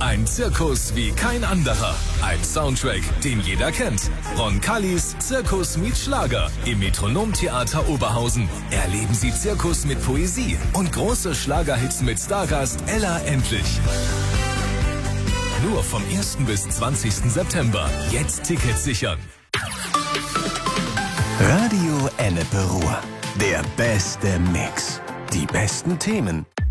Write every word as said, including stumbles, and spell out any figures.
Ein Zirkus wie kein anderer. Ein Soundtrack, den jeder kennt. Roncalis Zirkus mit Schlager im Metronomtheater Oberhausen. Erleben Sie Zirkus mit Poesie und große Schlagerhits mit Stargast Ella Endlich. Nur vom ersten bis zwanzigsten September. Jetzt Tickets sichern. Radio Ennepe Ruhr. Der beste Mix. Die besten Themen,